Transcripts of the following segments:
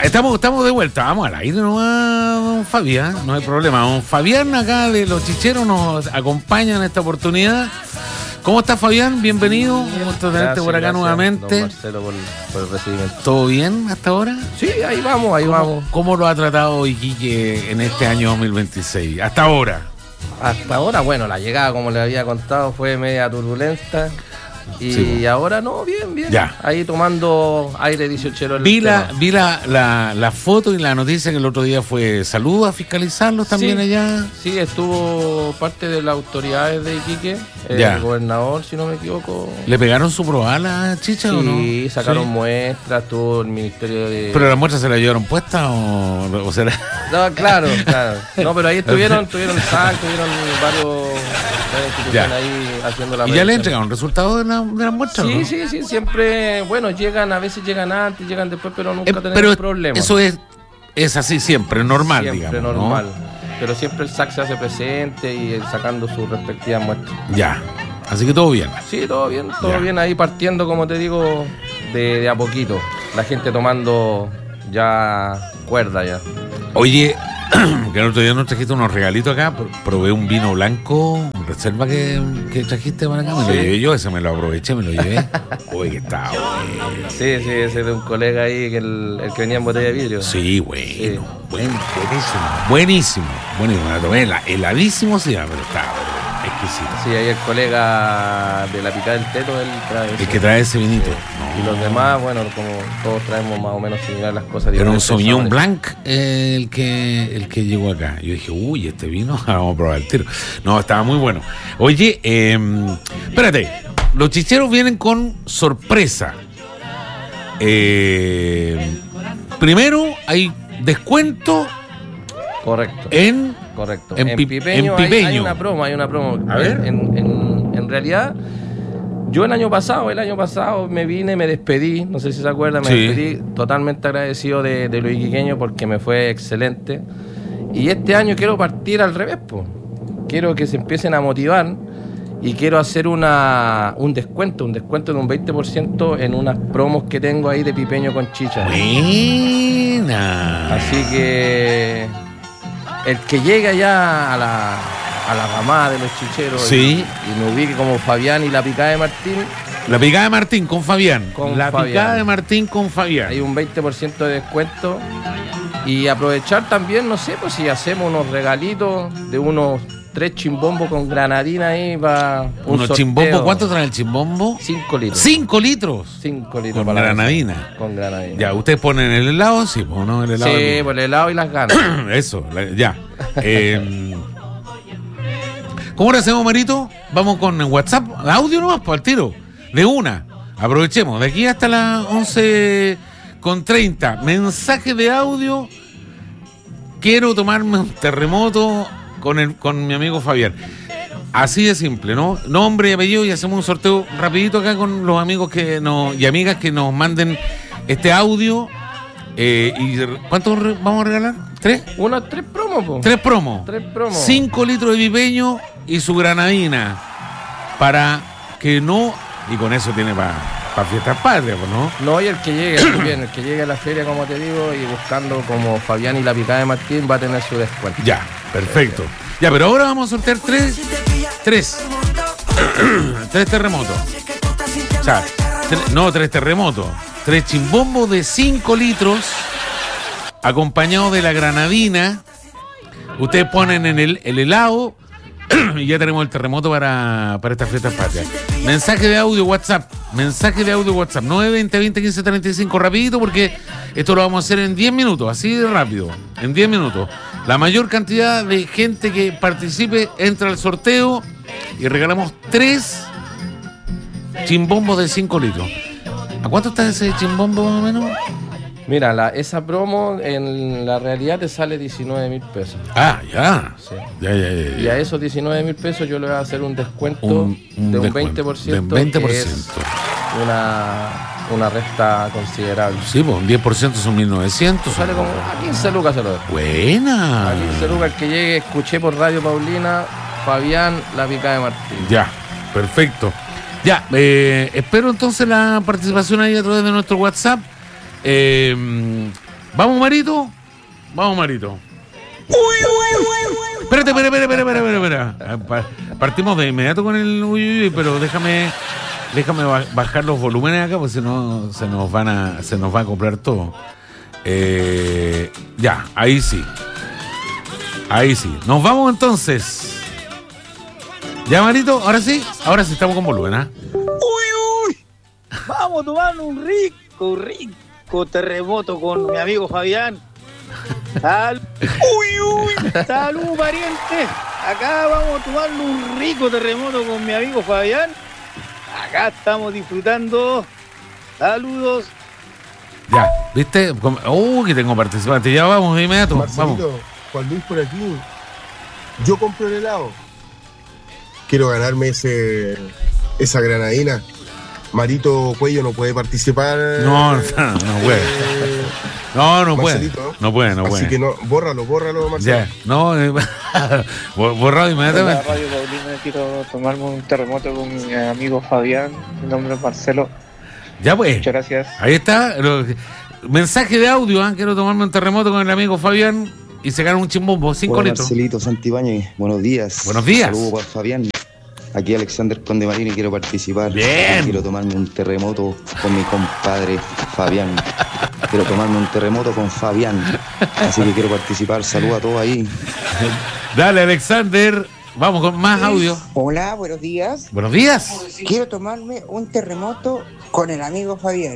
Estamos de vuelta, vamos al aire nomás, don Fabián, no hay problema. Don Fabián acá de Los Chicheros nos acompaña en esta oportunidad. ¿Cómo estás, Fabián? Bienvenido. Un gusto tenerte por acá nuevamente. Don Marcelo, por el recibimiento. ¿Todo bien hasta ahora? Sí, ahí vamos. ¿Cómo lo ha tratado Iquique en este año 2026? Hasta ahora. Hasta ahora, bueno, la llegada, como le había contado, fue media turbulenta. Y sí, ahora no, bien. Ya. Ahí tomando aire 18. Vi la foto y la noticia que el otro día fue salud a fiscalizarlos también allá. Sí, estuvo parte de las autoridades de Iquique, el gobernador, si no me equivoco. ¿Le pegaron su probada a la chicha o no? Sí, sacaron muestras, tuvo el ministerio de... ¿Pero las muestras se las llevaron puestas o será...? No, claro. No, pero ahí tuvieron SAC, tuvieron varios instituciones ahí haciendo la... ¿Y ya le entregaron resultados de las muestras? Sí, sí, siempre, bueno, a veces llegan antes, llegan después, pero nunca tenemos problemas. Eso es así siempre, normal, siempre digamos, normal, ¿no? Pero siempre el SAC se hace presente y sacando sus respectivas muestras. Ya, así que todo bien. Sí, todo bien ahí partiendo, como te digo, de a poquito. La gente tomando ya cuerda ya. Oye, que el otro día nos trajiste unos regalitos acá, probé un vino blanco, reserva que trajiste para acá, me lo llevé yo, ese me lo aproveché, me lo llevé. Uy, que está bueno. Sí, ese es de un colega ahí, que el que venía en botella de vidrio. Sí, bueno, buenísimo. Me la tomé heladísimo, sí, pero está exquisito. Sí, ahí el colega de la picada del teto, él trae ese. El que trae ese vinito. Sí. No. Y los demás, bueno, como todos traemos más o menos similar las cosas. Era un Sauvignon Blanc el que llegó acá. Yo dije, uy, este vino, vamos a probar el tiro. No, estaba muy bueno. Oye, espérate, los chicheros vienen con sorpresa. Primero hay descuento. Correcto. Correcto. En Pipeño. Hay una promo. A ver. En realidad, yo el año pasado me vine, me despedí, no sé si se acuerdan, despedí totalmente agradecido de los iquiqueños porque me fue excelente. Y este año quiero partir al revés, po. Quiero que se empiecen a motivar y quiero hacer un descuento de un 20% en unas promos que tengo ahí de Pipeño con chicha. Buena. Así que el que llegue allá a la ramada de los chicheros, sí, y me ubique como Fabián y la picada de Martín. La picada de Martín con Fabián. Picada de Martín con Fabián. Hay un 20% de descuento. Y aprovechar también, no sé, pues si hacemos unos regalitos de unos 3 chimbombos con granadina ahí para un sorteo. Chimbombos, ¿cuánto trae el chimbombo? 5 litros. 5 litros. 5 litros con granadina. Con granadina. Ya, ¿ustedes ponen el helado? Sí, pues no, el helado. Sí, pues el helado y las ganas. Eso, ya. ¿Cómo lo hacemos, Marito? Vamos con WhatsApp, audio nomás, para el tiro. De una. Aprovechemos, de aquí hasta las 11:30. Mensaje de audio. Quiero tomarme un terremoto con mi amigo Fabián. Así de simple, ¿no? Nombre y apellido, y hacemos un sorteo rapidito acá con los amigos y amigas que nos manden este audio. ¿Y cuánto vamos a regalar? ¿3? Unas 3 promos, po. 3 promos. 3 promos. 5 litros de pipeño y su granadina. Para que no... Y con eso tiene para fiestas patrias, ¿no? No, y el que llegue también, el que llegue a la feria, como te digo, y buscando como Fabián y la picada de Martín, va a tener su descuento. Ya, perfecto. Ya, pero ahora vamos a sortear 3 terremotos. O sea, 3 terremotos. 3 chimbombos de 5 litros, acompañados de la granadina. Ustedes ponen en el helado y ya tenemos el terremoto para estas fiestas patrias. Mensaje de audio WhatsApp 920-2015-35, rapidito, porque esto lo vamos a hacer en 10 minutos, así de rápido, en 10 minutos. La mayor cantidad de gente que participe entra al sorteo y regalamos 3 chimbombos de 5 litros. ¿A cuánto está ese chimbombo más o menos? Mira, esa promo en la realidad te sale 19,000 pesos. Ah, ya. Sí. Ya. Y a esos 19,000 pesos yo le voy a hacer un descuento de un 20%. De un 20%. Que es una resta considerable. Sí, pues un 10% son 1.900. Sale como a 15 lucas se lo doy. Buena. A 15 lucas el que llegue, escuché por Radio Paulina, Fabián, la picada de Martín. Ya, perfecto. Ya, espero entonces la participación ahí a través de nuestro WhatsApp. ¿Vamos, Marito? Vamos, Marito. Espérate. Partimos de inmediato con el uy, pero déjame bajar los volúmenes acá, porque si no se nos va a comprar todo. Ya, ahí sí. Nos vamos entonces. Ya, Marito, ahora sí estamos con volumen, ¿ah? Uy. Vamos a tomar un rico terremoto con mi amigo Fabián. Salud, pariente. Acá vamos a tomar un rico terremoto con mi amigo Fabián. Acá estamos disfrutando. Saludos. Ya, ¿viste? Que tengo participantes. Ya vamos de inmediato. Marcelito, Vamos. Juan Luis por aquí. Yo compro el helado. Quiero ganarme esa granadina. Marito Cuello no puede participar. No puede. No puede. No puede. Así que no, bórralo, Marcelo. Ya, no, borrado inmediatamente. Radio Paulina, quiero tomarme un terremoto con mi amigo Fabián. Mi nombre es Marcelo. Ya pues. Muchas gracias. Ahí está. Mensaje de audio, ¿eh? Quiero tomarme un terremoto con el amigo Fabián y se gana un chimbombo, 5 Hola, litros. Marcelito Santibáñez, buenos días. Buenos días. Saludos para Fabián. Aquí Alexander Conde Marini, quiero participar. Bien. Quiero tomarme un terremoto con mi compadre Fabián. Quiero tomarme un terremoto con Fabián. Así que quiero participar. Saludos a todos ahí. Dale, Alexander. Vamos con más audio. Hola, buenos días. Buenos días. Quiero tomarme un terremoto con el amigo Fabián.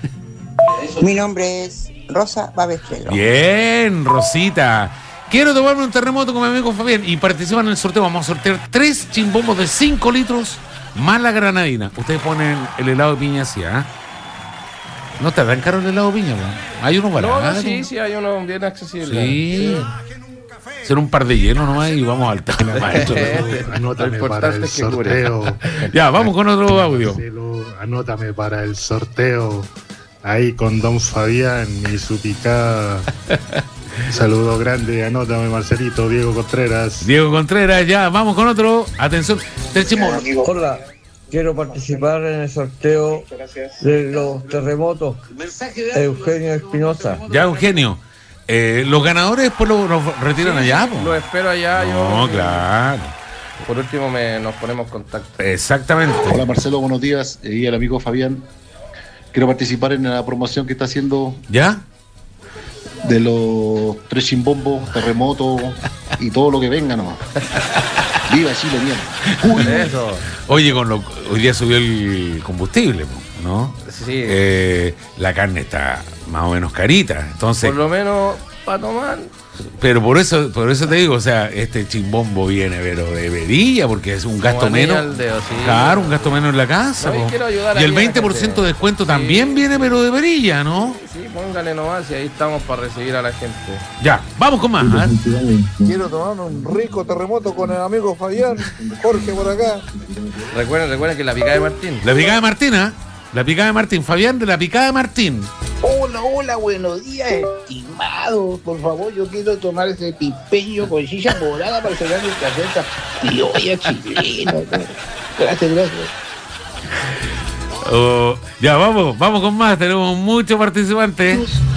Mi nombre es Rosa Babestrelo. Bien, Rosita. Quiero tomarme un terremoto con mi amigo Fabián y participan en el sorteo. Vamos a sortear 3 chimbombos de 5 litros más la granadina. Ustedes ponen el helado de piña así, ¿ah? No está tan caro el helado de piña, ¿no? Hay uno barato. No, sí, hay uno bien accesible. Sí. Ser un par de llenos nomás y vamos al tema, maestro. Anótame para el sorteo. Ya, vamos con otro audio. Anótame para el sorteo. Ahí con Don Fabián y su picada. Saludo grande, anótame, Marcelito. Diego Contreras, ya, vamos con otro. Atención, Hola, quiero participar en el sorteo de los terremotos. Eugenio Espinosa. Ya, Eugenio. Los ganadores después nos retiran allá, po. Lo espero allá. No, claro. Por último nos ponemos en contacto. Exactamente. Hola Marcelo, buenos días. Y el amigo Fabián. Quiero participar en la promoción que está haciendo. ¿Ya? De los 3 chimbombos, terremotos y todo lo que venga nomás. Viva Chile, mierda. Eso. Oye, hoy día subió el combustible, ¿no? Sí. La carne está más o menos carita, entonces. Por lo menos para tomar. Pero por eso te digo, o sea, este chimbombo viene, pero de verilla, porque es un gasto menos. Claro, un gasto menos en la casa. No, y el 20% de descuento también viene, pero de verilla, ¿no? Sí, póngale nomás y ahí estamos para recibir a la gente. Ya, vamos con más. Quiero tomarme un rico terremoto con el amigo Fabián, Jorge por acá. Recuerden que la picada de Martín. La picada de Martín, ¿ah? La picada de Martín, Fabián de la picada de Martín. Hola, buenos días, estimado. Por favor, yo quiero tomar ese pipeño con chicha morada para cenar el café criolla chilena. Gracias. Ya, vamos con más. Tenemos muchos participantes.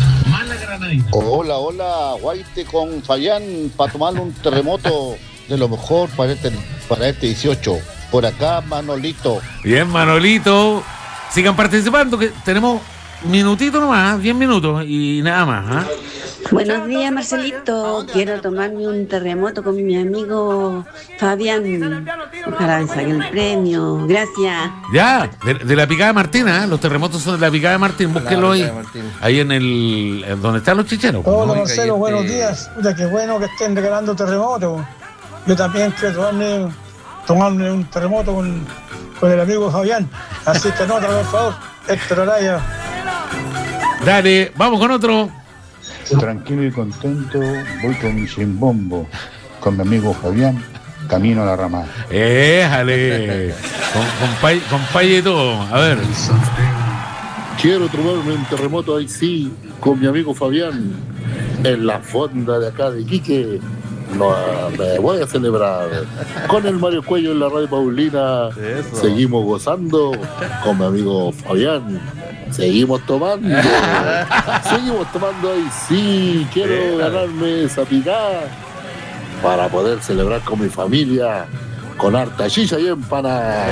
Hola, Guaite con Fabián para tomarle un terremoto de lo mejor para este 18. Por acá, Manolito. Bien, Manolito. Sigan participando, que tenemos minutito nomás, 10 minutos y nada más. Buenos días, Marcelito. Quiero tomarme un terremoto con mi amigo Fabián. Ojalá me saque el premio. Gracias. Ya, de la picada de Martín, los terremotos son de la picada de Martín. Búsquenlo ahí. Ahí en donde están los chicheros. Hola, Marcelo, buenos días. Puta, qué bueno que estén regalando terremotos. Yo también quiero tomarme un terremoto con el amigo Fabián. Así que nota, por favor. Héctor Araya. Dale, vamos con otro. Tranquilo y contento, voy con mi chimbombo, con mi amigo Fabián, camino a la ramada. Éjale, con pay y todo. A ver. Quiero tomarme un terremoto ahí sí, con mi amigo Fabián, en la fonda de acá de Iquique. Me voy a celebrar con el Mario Cuello en la Radio Paulina. Eso. Seguimos gozando con mi amigo Fabián. seguimos tomando. Seguimos tomando ahí. Sí, quiero ganarme esa picada para poder celebrar con mi familia con harta chicha y empanada.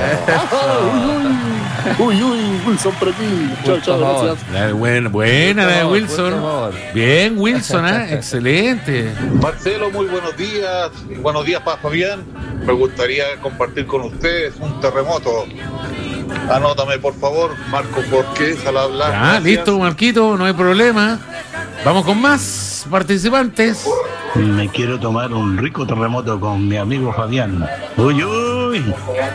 Uy, Wilson Pretil. Chao, gracias. Buena la de Wilson. Bien, Wilson, excelente. Marcelo, muy buenos días. Buenos días para Fabián. Me gustaría compartir con ustedes un terremoto. Anótame, por favor, Marco Forqués al hablar. Ya, listo, Marquito, no hay problema. Vamos con más participantes. Me quiero tomar un rico terremoto con mi amigo Fabián. Uy.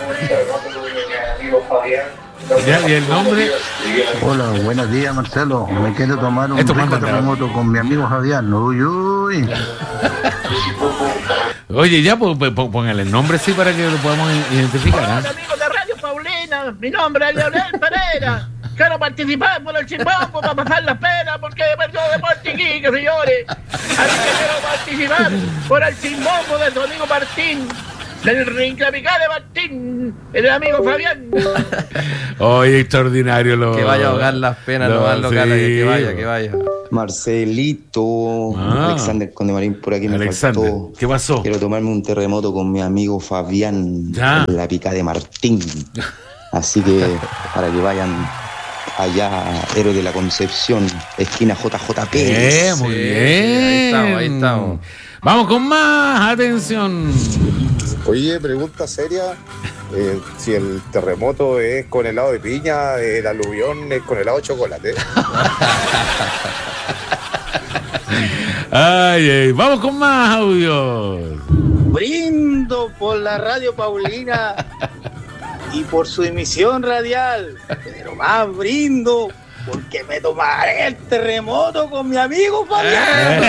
Ya, ¿y el nombre? Hola, buenos días, Marcelo. Me quiero tomar un rico terremoto con mi amigo Fabián. Uy. Oye, ya, póngale el nombre sí para que lo podamos identificar. Hola, amigos de Radio Paulina. Mi nombre es Leonel Pereira. Quiero participar por el chimbombo para pasar las penas porque perdió Deporte Iquique, señores. Así que quiero participar por el chimbombo de tu amigo Martín. Del Rincapicá de Martín, el amigo Fabián. Oye, extraordinario que vaya a ahogar las penas, no más locales, que vaya. Marcelito, Alexander Condemarín por aquí me faltó. ¿Qué pasó? Quiero tomarme un terremoto con mi amigo Fabián, en la pica de Martín. Así que para que vayan allá, Héroe de la Concepción, esquina JJP. Muy bien. Ahí estamos. Vamos con más, atención. Oye, pregunta seria. Si el terremoto es con helado de piña, el aluvión es con helado de chocolate. Ay, vamos con más audios. Brindo por la Radio Paulina y por su emisión radial, pero más brindo porque me tomaré el terremoto con mi amigo Fabián.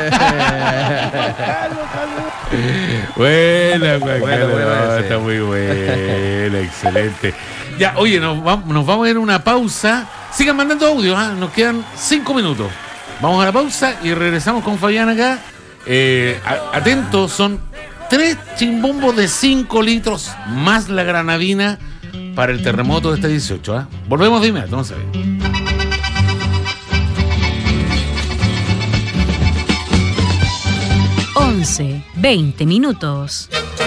Buena, está muy buena, excelente. Ya, oye, nos vamos a ir a una pausa. Sigan mandando audio, nos quedan 5 minutos. Vamos a la pausa y regresamos con Fabián acá. Atentos, son 3 chimbombos de 5 litros más la granadina para el terremoto de este 18. Volvemos de inmediato, vamos a ver. 11:20.